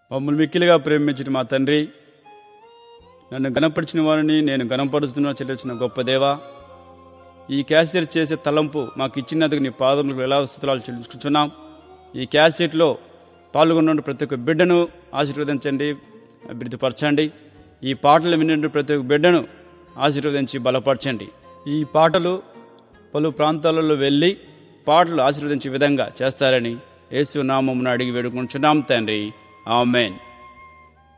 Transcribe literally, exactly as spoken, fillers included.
మమ్మల్ని మిక్కిలిగా ప్రేమించిన మా తండ్రి, నన్ను గణపరిచిన వారిని నేను గణపరుస్తున్నా చెల్లించిన గొప్ప దేవా, ఈ క్యాసెట్ చేసే తలంపు మాకు ఇచ్చినందుకు నీ పాదములకు ఎలా స్తుతులు చెల్లించుకుంటున్నాం. ఈ క్యాసెట్లో పాల్గొన్న ప్రతి ఒక్క బిడ్డను ఆశీర్వదించండి, అభివృద్ధిపరచండి. ఈ పాటలు వినే ప్రతి ఒక్క బిడ్డను ఆశీర్వదించి బలపరచండి. ఈ పాటలు పలు ప్రాంతాలలో వెళ్ళి పాటలు ఆశీర్వదించే విధంగా చేస్తారని యేసు నామమున అడిగి వేడుకుంటున్నాం తండ్రి. ఆమేన్.